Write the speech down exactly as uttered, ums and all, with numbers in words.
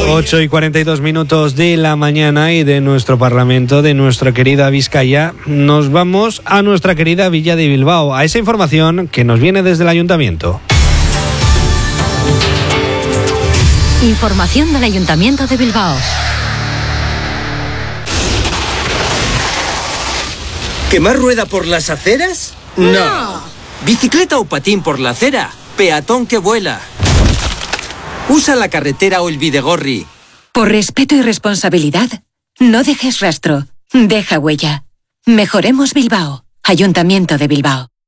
ocho y cuarenta y dos minutos de la mañana y de nuestro Parlamento, de nuestra querida Vizcaya, nos vamos a nuestra querida Villa de Bilbao, a esa información que nos viene desde el Ayuntamiento. Información del Ayuntamiento de Bilbao. ¿Quemar rueda por las aceras? No. no. ¿Bicicleta o patín por la acera? Peatón que vuela. Usa la carretera o el bidegorri. Por respeto y responsabilidad, no dejes rastro, deja huella. Mejoremos Bilbao. Ayuntamiento de Bilbao.